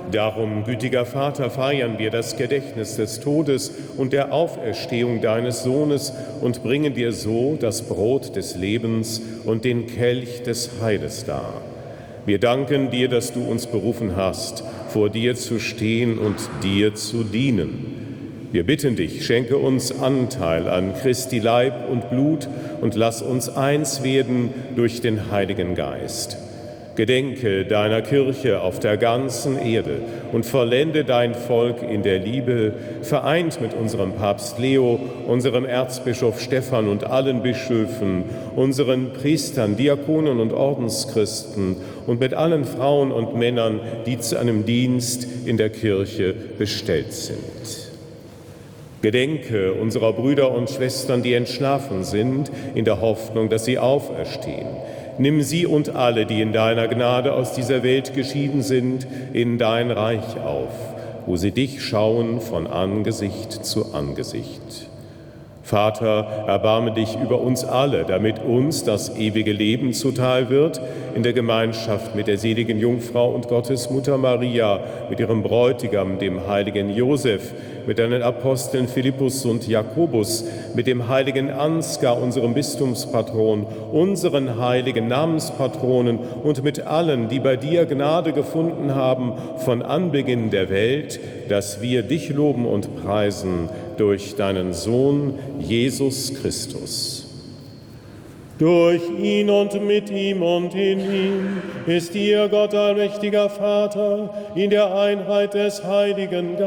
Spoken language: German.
Darum, gütiger Vater, feiern wir das Gedächtnis des Todes und der Auferstehung deines Sohnes und bringen dir so das Brot des Lebens und den Kelch des Heiles dar. Wir danken dir, dass du uns berufen hast, vor dir zu stehen und dir zu dienen. Wir bitten dich, schenke uns Anteil an Christi Leib und Blut und lass uns eins werden durch den Heiligen Geist. Gedenke deiner Kirche auf der ganzen Erde und vollende dein Volk in der Liebe, vereint mit unserem Papst Leo, unserem Erzbischof Stephan und allen Bischöfen, unseren Priestern, Diakonen und Ordenschristen und mit allen Frauen und Männern, die zu einem Dienst in der Kirche bestellt sind. Gedenke unserer Brüder und Schwestern, die entschlafen sind, in der Hoffnung, dass sie auferstehen. Nimm sie und alle, die in deiner Gnade aus dieser Welt geschieden sind, in dein Reich auf, wo sie dich schauen von Angesicht zu Angesicht. Vater, erbarme dich über uns alle, damit uns das ewige Leben zuteil wird, in der Gemeinschaft mit der seligen Jungfrau und Gottesmutter Maria, mit ihrem Bräutigam, dem heiligen Josef, mit deinen Aposteln Philippus und Jakobus, mit dem heiligen Ansgar, unserem Bistumspatron, unseren heiligen Namenspatronen und mit allen, die bei dir Gnade gefunden haben von Anbeginn der Welt, dass wir dich loben und preisen durch deinen Sohn, Jesus Christus. Durch ihn und mit ihm und in ihm ist dir, Gott allmächtiger Vater, in der Einheit des Heiligen Geistes,